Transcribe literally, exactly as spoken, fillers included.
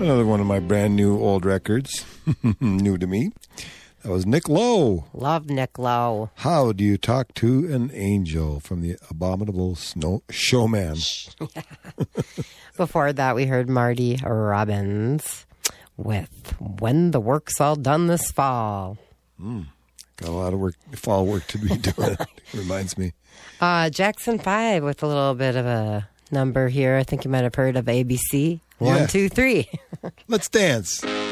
Another one of my brand new old records. New to me. That was Nick Lowe. Love Nick Lowe. How Do You Talk to an Angel from the Abominable Snow Showman. Before that, we heard Marty Robbins with When the Work's All Done This Fall. Mm. Got a lot of work, fall work to be doing. Reminds me. Uh, Jackson five with a little bit of a number here. I think you might have heard of A B C. One, Yeah. two, three. Let's dance.